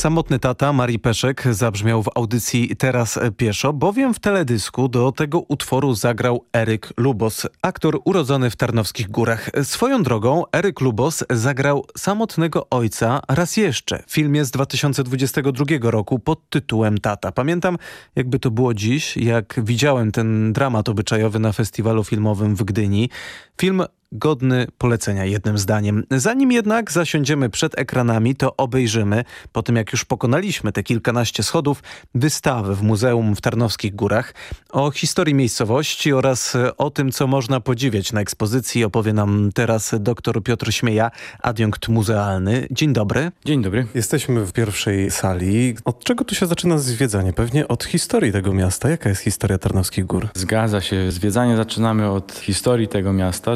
Samotny tata Marii Peszek zabrzmiał w audycji Teraz pieszo, bowiem w teledysku do tego utworu zagrał Eryk Lubos, aktor urodzony w Tarnowskich Górach. Swoją drogą Eryk Lubos zagrał samotnego ojca raz jeszcze w filmie z 2022 roku pod tytułem Tata. Pamiętam, jakby to było dziś, jak widziałem ten dramat obyczajowy na festiwalu filmowym w Gdyni. Film godny polecenia jednym zdaniem. Zanim jednak zasiądziemy przed ekranami, to obejrzymy, po tym jak już pokonaliśmy te kilkanaście schodów, wystawę w Muzeum w Tarnowskich Górach. O historii miejscowości oraz o tym, co można podziwiać na ekspozycji, opowie nam teraz dr Piotr Śmieja, adiunkt muzealny. Dzień dobry. Dzień dobry. Jesteśmy w pierwszej sali. Od czego tu się zaczyna zwiedzanie? Pewnie od historii tego miasta. Jaka jest historia Tarnowskich Gór? Zgadza się. Zwiedzanie zaczynamy od historii tego miasta,